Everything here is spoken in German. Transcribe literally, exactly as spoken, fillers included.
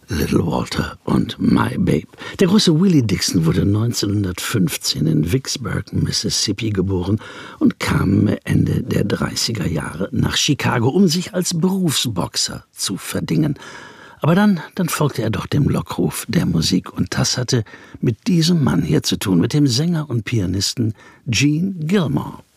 Little Walter und My Babe. Der große Willie Dixon wurde neunzehnhundertfünfzehn in Vicksburg, Mississippi geboren und kam Ende der dreißiger Jahre nach Chicago, um sich als Berufsboxer zu verdingen. Aber dann, dann folgte er doch dem Lockruf der Musik und das hatte mit diesem Mann hier zu tun, mit dem Sänger und Pianisten Gene Gilmore.